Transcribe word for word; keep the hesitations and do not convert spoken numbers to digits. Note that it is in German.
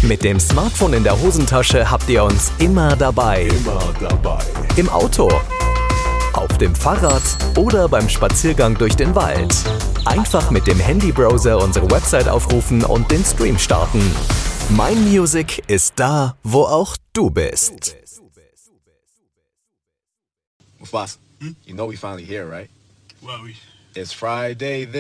Mit dem Smartphone in der Hosentasche habt ihr uns immer dabei. Immer dabei. Im Auto, auf dem Fahrrad oder beim Spaziergang durch den Wald. Einfach mit dem Handybrowser unsere Website aufrufen und den Stream starten. Mein Music ist da, wo auch du bist. Mufasa, hmm? You know we finally here, right? Well, we... It's Friday then.